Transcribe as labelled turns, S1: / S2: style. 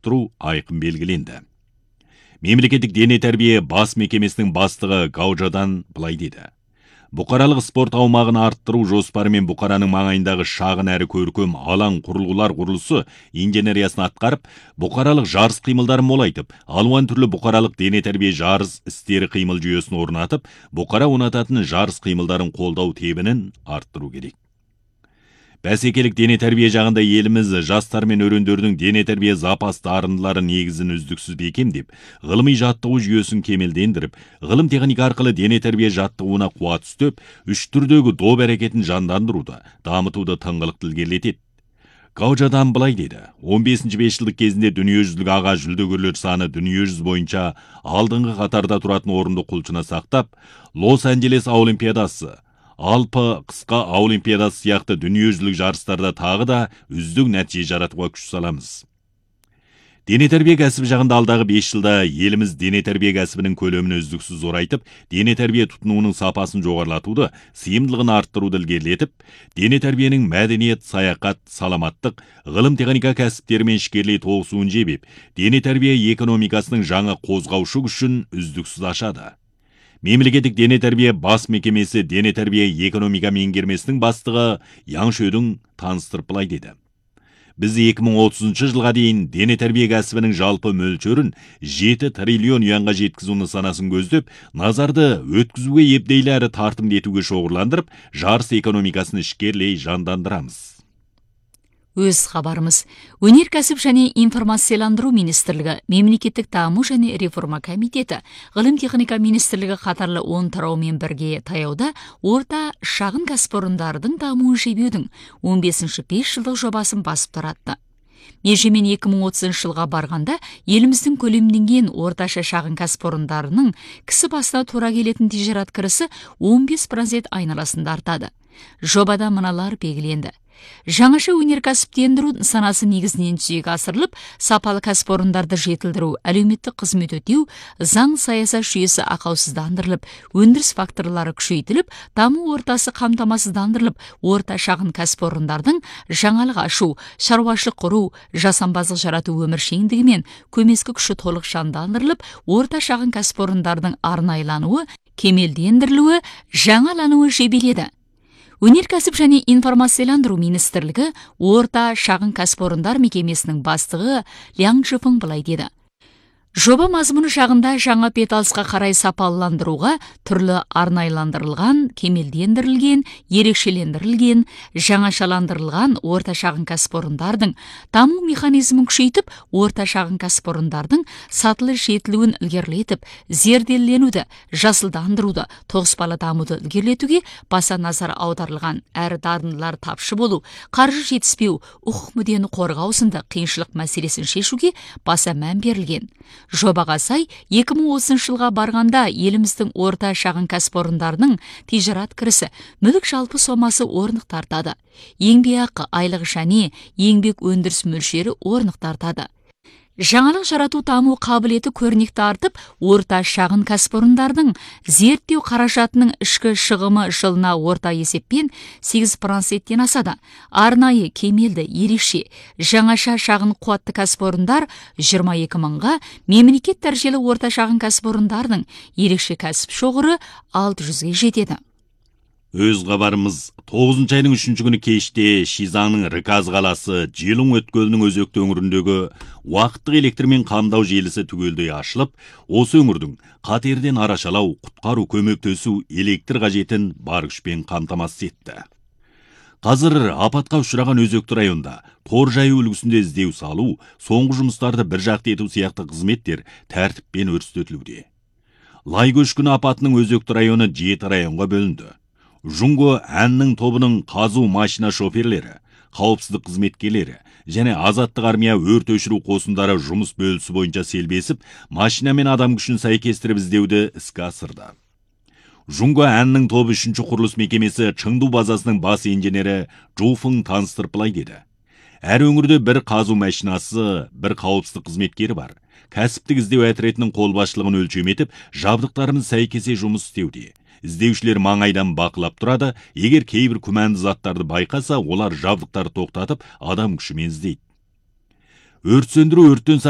S1: арттыру айқын белгіленді. Мемлекеттік дене тәрбие бас мекемесінің бастығы Гаужадан былай деді. Бұқаралық спорт аумағын арттыру жоспарымен Бұқараның маңайындағы шағын әрі көркем алаң құрылғылар құрылысы инженериясын атқарып, бұқаралық жарыс қимылдарын молайтып, алуан түрлі бұқаралық дене тәрбие жарыс істері қимыл жүйесін орнатып, бұқара онататын жарыс қимылдарын қолдау тебінін арттыру керек. Бәсекелік дене тәрбие жағында еліміз жастар мен өрендердің дене тәрбие запас дарындылары негізін үздіксіз бекемдеп, ғылыми жаттығу жүйесін кемелдендіріп, ғылым техника арқылы дене тәрбие жаттығуына қуат үстеп, үш түрдегі доп әрекетін жандандыруды, дамытуды тыңғылықты ілгерілетеді. Гаужадан былай деді. 15-ші бесжылдық кезінде дүниежүзілік аға жүлдегерлер саны дүниежүзі бойынша алдыңғы қатарда тұратын орынды құлшына сақтап, Лос-Анджелес Олимпиадасы, Алпы қысқа Олимпиадасы сияқты дүниежүзілік жарыстарда тағы да үздік нәтиже жаратуға күш саламыз. Дене тәрбие кәсібі жағында алдағы 5 жылда еліміз дене тәрбие кәсібінің көлемін үздіксіз зорайтып, дене тәрбие тұтынуының сапасын жоғарылатуды, сыйымдылығын арттыруды ілгерілетіп, дене тәрбиенің мәдениет, саяхат, саламаттық, ғылым техника кәсіптерімен ішкерлей тоғысуын жебеп, дене тәрбие экономикасының жаңа қозғаушы күшін үздіксіз ашады. Мемлекеттік дене тәрбие бас мекемесі дене тәрбие экономика меңгермесінің бастығы Яң Шөдің таныстырып былай деді. Біз 2030 жылға дейін дене тәрбие кәсібінің жалпы мөлшерін 7 триллион юанға жеткізу нысанасын көздеп, назарды өткізуге епдейлі әрі тартымды етуге шоғырландырып, жарыс экономикасын ішкерлей жандандырамыз.
S2: Өз хабарымыз. Өнеркәсіп және информацияландыру министрлігі, мемлекеттік даму және реформа комитеті, ғылым техника министрлігі қатарлы 10 тараумен бірге таяуда орта шағын кәсіпорындардың дамуын жебеудің 15-ші 5 жылдық жобасын басып таратты. Межемен 2030 жылға барғанда еліміздің көлемденген орташа шағын кәсіпорындарының кісі басына тура келетін тижарат кірісі 15% айналасында артады. Жобада мыналар белгіленді. Жаңаша өнеркәсіптендіру нысанасы негізінен жүзеге асырылып, сапалы кәсіпорындарды жетілдіру, әлеуметтік қызмет өтеу, заң саясат жүйесі ақаусыздандырылып, өндіріс факторлары күшейтіліп, даму ортасы қамтамасыздандырылып, орта шағын кәсіпорындардың жаңалық ашу, шаруашылық құру, жасампаздық жарату өміршеңдігі мен көмескі күші толық жандандырылып, орта шағын кәсіпорындардың арнайлануы, кемелдендірілуі, жаңалануы жебеледі. Өнеркәсіп және информацияландыру министрлігі орта шағын кәсіпорындар мекемесінің бастығы Ляң Жифың былай деді. Жоба мазмұны жағында жаңа беталысқа қарай сапалыландыруға түрлі арнайландырылған, кемелдендірілген, ерекшелендірілген, жаңашаландырылған орта шағын кәсіпорындардың даму механизмін күшейтіп, орта шағын кәсіпорындардың сатылы жетілуін ілгерілетіп, зерделенуді, жасылдандыруды, тоғыспалы дамуды ілгерілетуге баса назар аударылған. Әрі дарындылар тапшы болу, қаржы жетіспеу, құқық мүддені қорғау сынды қиыншылық мәселесін шешуге баса мән берілген. Жобаға сай 2030 жылға барғанда еліміздің орта шағын кәсіпорындарының тижарат кірісі мүлік жалпы сомасы орнық тартады. Еңбекақы, айлық және еңбек өндіріс мөлшері орнық тартады. Жаңалық жарату даму қабілеті көрнекті артып, орта шағын кәсіпорындардың зерттеу қаражатының ішкі шығымы жылына орта есеппен 8%-тен асады. Арнайы, кемелді, ерекше, жаңаша шағын қуатты кәсіпорындар 22 мыңға, мемлекет дәрежелі орта шағын кәсіпорындардың ерекше кәсіп шоғыры 600-ге жетеді.
S1: Өз хабарымыз 9 айның 3 күні кеште Шизаңның Рыказ қаласы Желің өткөлінің өзекті өңіріндегі уақыттық электрмен қамдау желісі түгелдей ашылып, осы өңірдің қатерден арашалау, құтқару, көмектесу, электр қажетін бар күшпен қамтамасыз етті. Қазір апатқа ұшыраған өзекті районда тор жаю үлгісінде іздеу салу, соңғы жұмыстарды бір жақты ету сияқты қызметтер тәртіппен өрістетілуде. Лай көшкіні апатының өзекті районы 7 районға бөлінді. Жунго әннің тобының қазу машина шоферлері, қауіпсіздік қызметкерлері және азаттық армия өрт өшіру қосындары жұмыс бөлісі бойынша селбесіп, машина мен адам күшін сәйкестіріп іздеуді іске асырды. Жунго әннің тобы 3-ші құрылыс мекемесі Чыңду базасының бас инженері Жуфың таныстырып былай деді. Әр өңірде бір қазу машинасы, бір қауіпсіздік қызметкері бар. Кәсіптік іздеу әтіретінің қолбасшылығын өлшем етіп, жабдықтарымыз сәйкесе жұмыс істеуде. Іздеушілер маңайдан бақылап тұрады, егер кейбір күмәнді заттарды байқаса, олар жабдықтарды тоқтатып, адам күшімен іздейді. Өрт сөндіру, өрттен